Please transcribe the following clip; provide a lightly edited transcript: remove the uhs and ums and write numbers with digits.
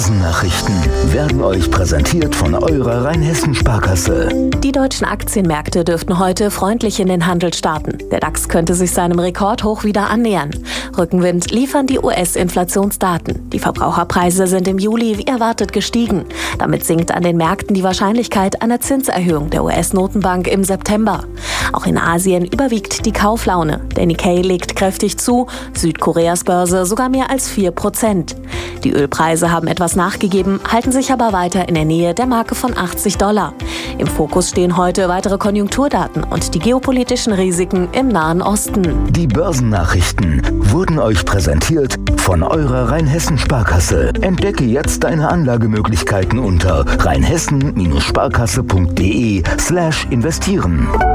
Börsennachrichten werden euch präsentiert von eurer Rheinhessen-Sparkasse. Die deutschen Aktienmärkte dürften heute freundlich in den Handel starten. Der DAX könnte sich seinem Rekordhoch wieder annähern. Rückenwind liefern die US-Inflationsdaten. Die Verbraucherpreise sind im Juli wie erwartet gestiegen. Damit sinkt an den Märkten die Wahrscheinlichkeit einer Zinserhöhung der US-Notenbank im September. Auch in Asien überwiegt die Kauflaune. Der Nikkei legt kräftig zu, Südkoreas Börse sogar mehr als 4%. Die Ölpreise haben etwas nachgegeben, halten sich aber weiter in der Nähe der Marke von $80. Im Fokus stehen heute weitere Konjunkturdaten und die geopolitischen Risiken im Nahen Osten. Die Börsennachrichten wurden euch präsentiert von eurer Rheinhessen-Sparkasse. Entdecke jetzt deine Anlagemöglichkeiten unter rheinhessen-sparkasse.de/investieren.